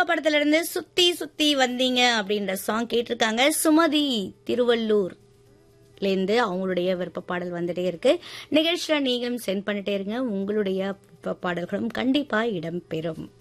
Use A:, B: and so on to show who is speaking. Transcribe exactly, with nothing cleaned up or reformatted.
A: படத்துல இருந்து சுத்தி சுத்தி வந்தீங்க அப்படின்ற சாங் கேட்டிருக்காங்க. சுமதி திருவள்ளூர் இருந்து அவங்களுடைய விருப்ப பாடல் வந்துட்டே இருக்கு. நிகழ்ச்சியில நீங்களும் சென்ட் பண்ணிட்டே இருங்க. உங்களுடைய விருப்ப பாடல்களும் கண்டிப்பா இடம்பெறும்.